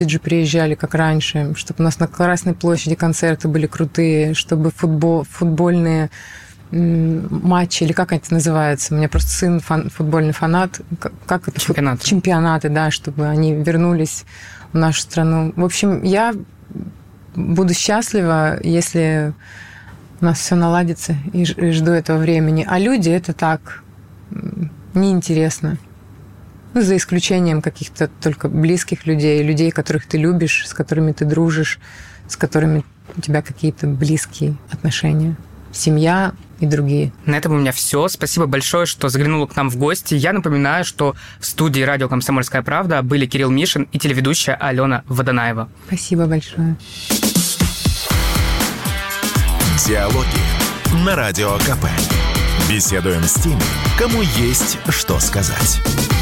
же приезжали, как раньше, чтобы у нас на Красной площади концерты были крутые, чтобы футбольные матчи, или как это называется? У меня просто сын футбольный фанат. Как это? Чемпионаты. Чемпионаты, да, чтобы они вернулись в нашу страну. В общем, я буду счастлива, если у нас все наладится, и жду этого времени. А люди — это так, неинтересно. Ну, за исключением каких-то только близких людей, которых ты любишь, с которыми ты дружишь, с которыми у тебя какие-то близкие отношения. Семья и другие. На этом у меня все. Спасибо большое, что заглянула к нам в гости. Я напоминаю, что в студии радио «Комсомольская правда» были Кирилл Мишин и телеведущая Алена Водонаева. Спасибо большое. Диалоги на Радио КП. Беседуем с теми, кому есть что сказать.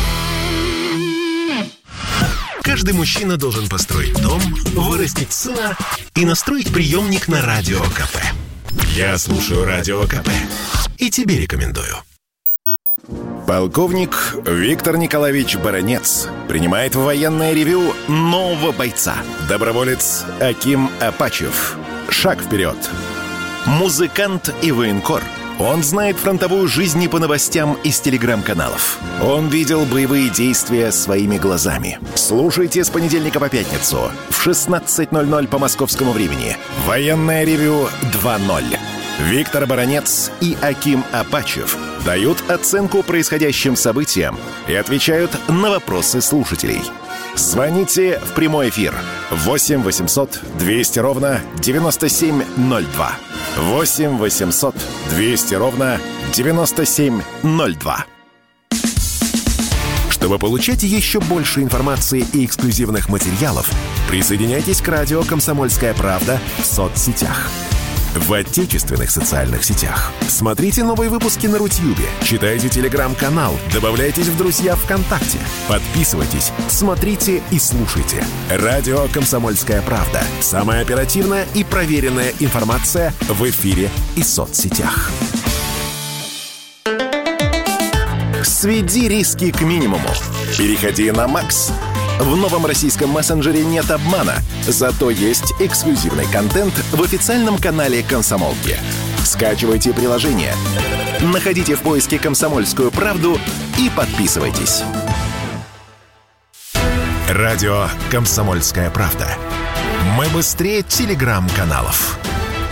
Каждый мужчина должен построить дом, вырастить сына и настроить приемник на Радио КП. Я слушаю Радио КП и тебе рекомендую. Полковник Виктор Николаевич Баранец принимает в военное ревью нового бойца. Доброволец Аким Апачев. Шаг вперед. Музыкант и военкор. Он знает фронтовую жизнь не по новостям из телеграм-каналов. Он видел боевые действия своими глазами. Слушайте с понедельника по пятницу в 16:00 по московскому времени. Военное ревью 2.0. Виктор Баранец и Аким Апачев дают оценку происходящим событиям и отвечают на вопросы слушателей. Звоните в прямой эфир 8 800 200 ровно 9702. 8 800 200 ровно 9702. Чтобы получать еще больше информации и эксклюзивных материалов, присоединяйтесь к радио «Комсомольская правда» в соцсетях. В отечественных социальных сетях. Смотрите новые выпуски на Рутьюбе, читайте телеграм-канал, добавляйтесь в друзья ВКонтакте, подписывайтесь, смотрите и слушайте. Радио «Комсомольская правда». Самая оперативная и проверенная информация в эфире и соцсетях. Сведи риски к минимуму. Переходи на Макс. В новом российском мессенджере нет обмана, зато есть эксклюзивный контент в официальном канале «Комсомолки». Скачивайте приложение, находите в поиске «Комсомольскую правду» и подписывайтесь. Радио «Комсомольская правда». Мы быстрее телеграм-каналов.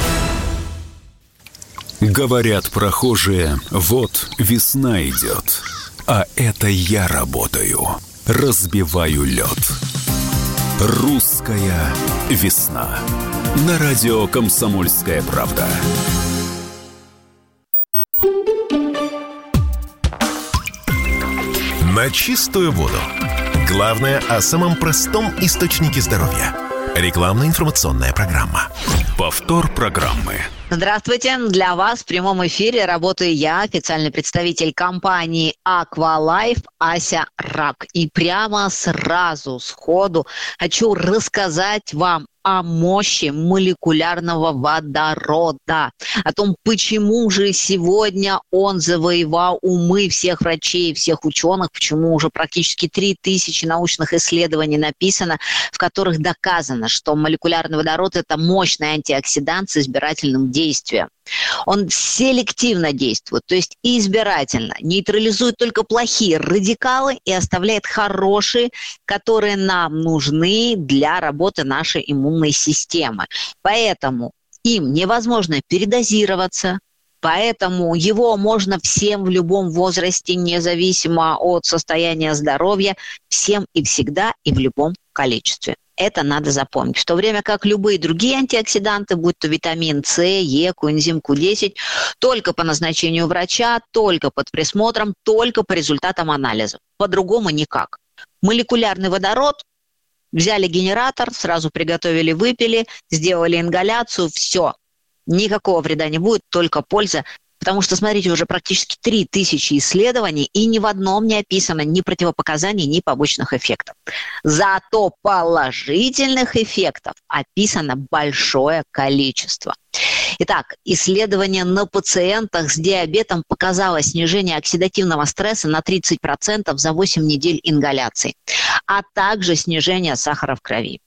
Говорят прохожие, вот весна идет, а это я работаю. Разбиваю лед. Русская весна. На радио «Комсомольская правда». На чистую воду. Главное о самом простом источнике здоровья. Рекламно-информационная программа. Повтор программы. Здравствуйте! Для вас в прямом эфире работаю я, официальный представитель компании Aqualife Ася Рак. И прямо сходу хочу рассказать вам о мощи молекулярного водорода, о том, почему же сегодня он завоевал умы всех врачей, всех ученых, почему уже практически 3000 научных исследований написано, в которых доказано, что молекулярный водород – это мощный антиоксидант с избирательным действием. Он селективно действует, то есть избирательно, нейтрализует только плохие радикалы и оставляет хорошие, которые нам нужны для работы нашей иммунной системы. Поэтому им невозможно передозироваться, поэтому его можно всем в любом возрасте, независимо от состояния здоровья, всем и всегда и в любом количестве. Это надо запомнить. В то время как любые другие антиоксиданты, будь то витамин С, Е, коэнзим Q10, только по назначению врача, только под присмотром, только по результатам анализов. По-другому никак. Молекулярный водород, взяли генератор, сразу приготовили, выпили, сделали ингаляцию, все. Никакого вреда не будет, только польза. Потому что, смотрите, уже практически 3000 исследований, и ни в одном не описано ни противопоказаний, ни побочных эффектов. Зато положительных эффектов описано большое количество. Итак, исследование на пациентах с диабетом показало снижение оксидативного стресса на 30% за 8 недель ингаляций, а также снижение сахара в крови.